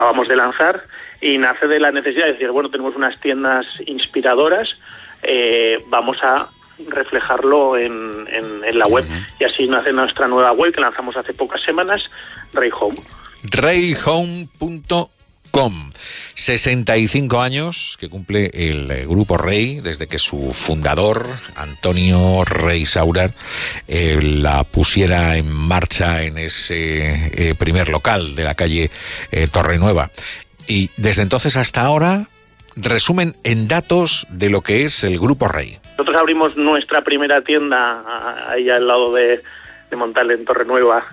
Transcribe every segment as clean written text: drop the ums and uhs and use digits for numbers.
acabamos de lanzar, y nace de la necesidad de decir, bueno, tenemos unas tiendas inspiradoras, vamos a reflejarlo en la web, y así nace nuestra nueva web que lanzamos hace pocas semanas, Rey Home. Reyhome.com. 65 años que cumple el Grupo Rey desde que su fundador, Antonio Rey Saura, la pusiera en marcha en ese primer local de la calle Torrenueva. Y desde entonces hasta ahora, resumen en datos de lo que es el Grupo Rey. Nosotros abrimos nuestra primera tienda ahí al lado de Montal, en Torrenueva,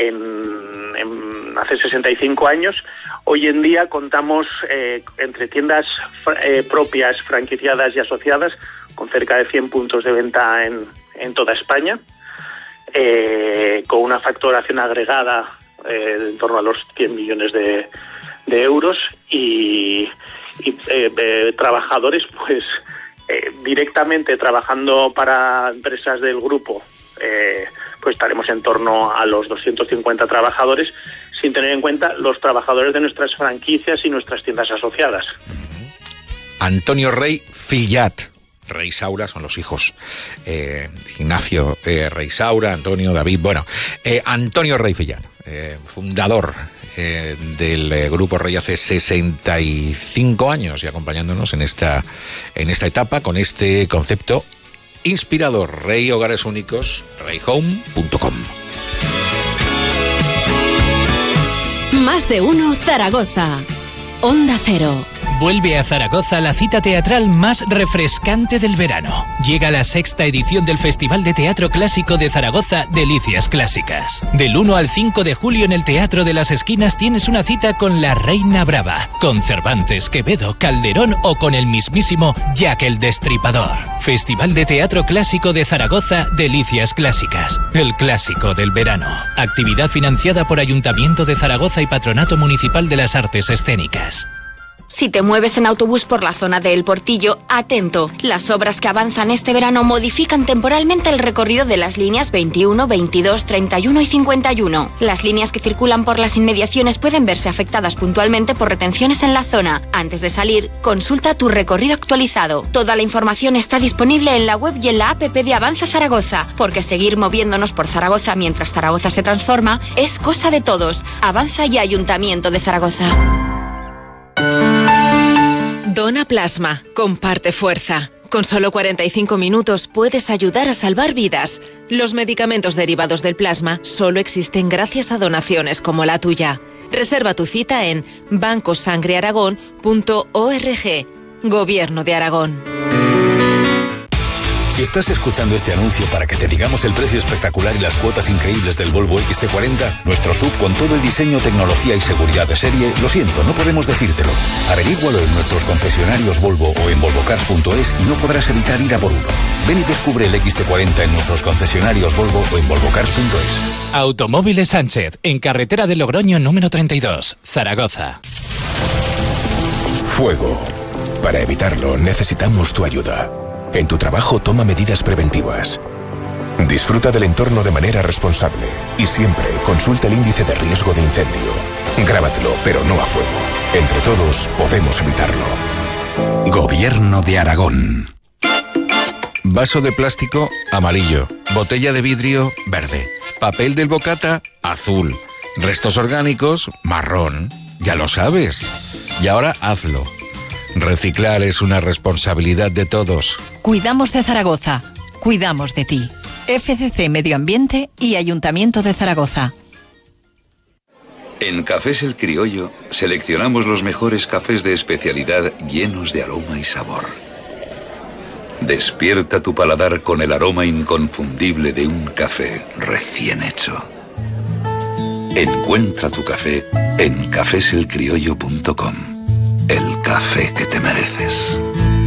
hace 65 años. Hoy en día contamos entre tiendas propias, franquiciadas y asociadas, con cerca de 100 puntos de venta en toda España, con una facturación agregada en torno a los 100 millones de euros y trabajadores, pues directamente trabajando para empresas del grupo, pues estaremos en torno a los 250 trabajadores, sin tener en cuenta los trabajadores de nuestras franquicias y nuestras tiendas asociadas. Antonio Rey Fillat. Rey Saura son los hijos, Ignacio Rey Saura, Antonio, David, Antonio Rey Fillat, fundador del Grupo Rey hace 65 años y acompañándonos en esta etapa con este concepto inspirador. Rey Hogares Únicos, reyhome.com. Más de uno Zaragoza. Onda Cero. Vuelve a Zaragoza la cita teatral más refrescante del verano. Llega la 6ª edición del Festival de Teatro Clásico de Zaragoza, Delicias Clásicas. Del 1 al 5 de julio en el Teatro de las Esquinas tienes una cita con La Reina Brava, con Cervantes, Quevedo, Calderón o con el mismísimo Jack el Destripador. Festival de Teatro Clásico de Zaragoza, Delicias Clásicas. El clásico del verano. Actividad financiada por Ayuntamiento de Zaragoza y Patronato Municipal de las Artes Escénicas. Si te mueves en autobús por la zona de El Portillo, atento. Las obras que avanzan este verano modifican temporalmente el recorrido de las líneas 21, 22, 31 y 51. Las líneas que circulan por las inmediaciones pueden verse afectadas puntualmente por retenciones en la zona. Antes de salir, consulta tu recorrido actualizado. Toda la información está disponible en la web y en la app de Avanza Zaragoza, porque seguir moviéndonos por Zaragoza mientras Zaragoza se transforma es cosa de todos. Avanza y Ayuntamiento de Zaragoza. Dona plasma, comparte fuerza. Con solo 45 minutos puedes ayudar a salvar vidas. Los medicamentos derivados del plasma solo existen gracias a donaciones como la tuya. Reserva tu cita en bancosangrearagón.org. Gobierno de Aragón. Si estás escuchando este anuncio para que te digamos el precio espectacular y las cuotas increíbles del Volvo XC40, nuestro SUV con todo el diseño, tecnología y seguridad de serie, lo siento, no podemos decírtelo. Averígualo en nuestros concesionarios Volvo o en volvocars.es y no podrás evitar ir a por uno. Ven y descubre el XC40 en nuestros concesionarios Volvo o en volvocars.es. Automóviles Sánchez, en carretera de Logroño número 32, Zaragoza. Fuego. Para evitarlo necesitamos tu ayuda. En tu trabajo toma medidas preventivas. Disfruta del entorno de manera responsable y siempre consulta el índice de riesgo de incendio. Grábatelo, pero no a fuego. Entre todos podemos evitarlo. Gobierno de Aragón. Vaso de plástico, amarillo. Botella de vidrio, verde. Papel del bocata, azul. Restos orgánicos, marrón. Ya lo sabes. Y ahora hazlo. Reciclar es una responsabilidad de todos. Cuidamos de Zaragoza. Cuidamos de ti. FCC Medio Ambiente y Ayuntamiento de Zaragoza. En Cafés El Criollo seleccionamos los mejores cafés de especialidad llenos de aroma y sabor. Despierta tu paladar con el aroma inconfundible de un café recién hecho. Encuentra tu café en cafeselcriollo.com. El café que te mereces.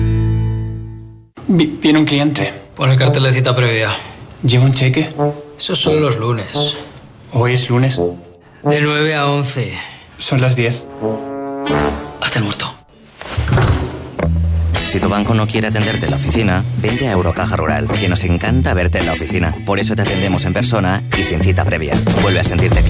Viene un cliente. Pon el cartel de cita previa. ¿Lleva un cheque? Esos son los lunes. ¿Hoy es lunes? De 9 a 11. Son las 10. Hazte el muerto. Si tu banco no quiere atenderte en la oficina, vente a Eurocaja Rural, que nos encanta verte en la oficina. Por eso te atendemos en persona y sin cita previa. Vuelve a sentirte cliente.